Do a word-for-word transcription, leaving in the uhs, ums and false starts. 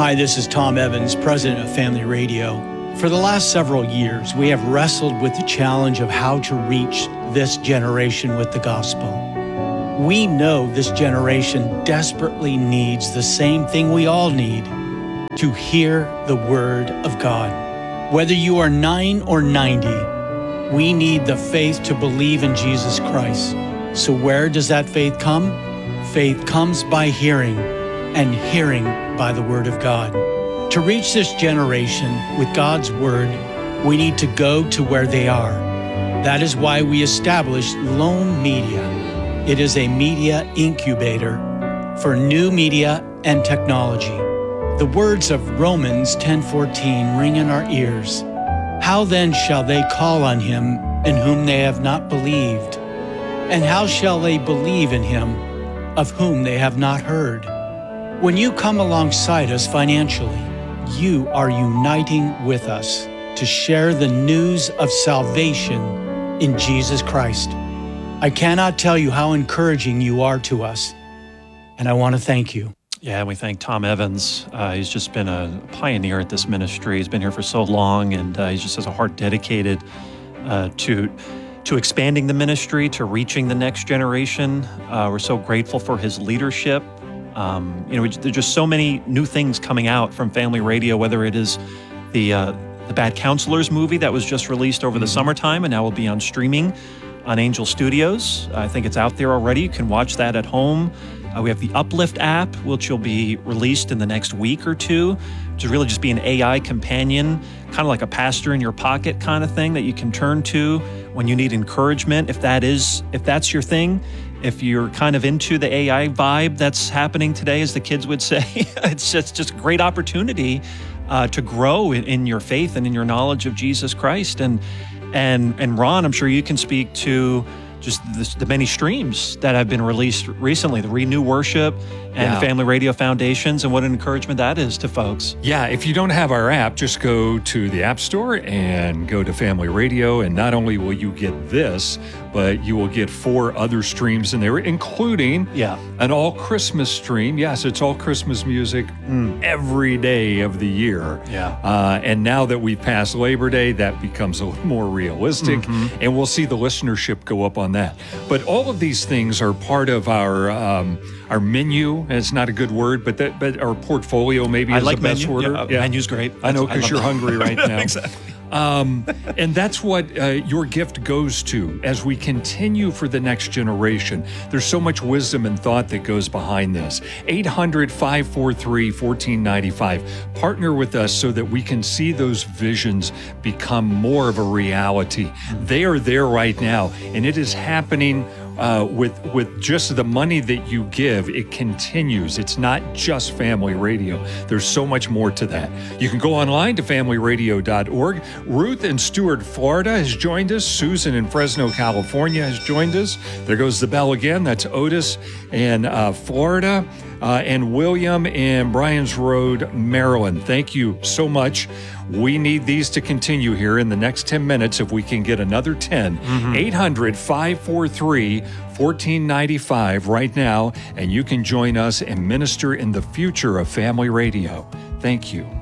Hi, this is Tom Evans, president of Family Radio. For the last several years, we have wrestled with the challenge of how to reach this generation with the gospel. We know this generation desperately needs the same thing we all need, to hear the word of God. Whether you are nine or ninety, we need the faith to believe in Jesus Christ. So where does that faith come? Faith comes by hearing, and hearing by the word of God. To reach this generation with God's word, we need to go to where they are. That is why we established Loam Media. It is a media incubator for new media and technology. The words of Romans ten fourteen ring in our ears. How then shall they call on him in whom they have not believed? And how shall they believe in him of whom they have not heard? When you come alongside us financially, you are uniting with us to share the news of salvation in Jesus Christ. I cannot tell you how encouraging you are to us, and I want to thank you. Yeah, and we thank Tom Evans. Uh, he's just been a pioneer at this ministry. He's been here for so long, and uh, he just has a heart dedicated uh, to to expanding the ministry, to reaching the next generation. Uh, we're so grateful for his leadership. Um, you know, we, there's just so many new things coming out from Family Radio, whether it is the uh, the Bad Counselors movie that was just released over the summertime and now will be on streaming on Angel Studios. I think it's out there already. You can watch that at home. Uh, we have the Uplift app, which will be released in the next week or two, which is really just be an A I companion, kind of like a pastor in your pocket kind of thing that you can turn to when you need encouragement, if that is, if that's your thing. If you're kind of into the A I vibe that's happening today, as the kids would say, it's just, just a great opportunity uh, to grow in, in your faith and in your knowledge of Jesus Christ. And and and Ron, I'm sure you can speak to just the, the many streams that have been released recently, the Renew Worship and Yeah. Family Radio Foundations, and what an encouragement that is to folks. Yeah, if you don't have our app, just go to the App Store and go to Family Radio, and not only will you get this, but you will get four other streams in there, including Yeah. an all Christmas stream. Yes, it's all Christmas music every day of the year. Yeah. Uh, and now that we've passed Labor Day, that becomes a little more realistic, and we'll see the listenership go up on that. But all of these things are part of our um, our menu. And it's not a good word, but that but our portfolio maybe I is like the best menu. word. Yeah, uh, menu's great. I know That's- I because love you're that. hungry right now. Exactly. Um, and that's what uh, your gift goes to as we continue for the next generation. There's so much wisdom and thought that goes behind this. eight hundred, five four three, one four nine five. Partner with us so that we can see those visions become more of a reality. They are there right now, and it is happening Uh, with with just the money that you give. It continues. It's not just Family Radio. There's so much more to that. You can go online to family radio dot org. Ruth in Stuart, Florida has joined us. Susan in Fresno, California has joined us. There goes the bell again. That's Otis in uh, Florida. Uh, and William in Bryan's Road, Maryland. Thank you so much. We need these to continue here in the next ten minutes if we can get another ten. eight hundred, five four three, one four nine five right now, and you can join us and minister in the future of Family Radio. Thank you.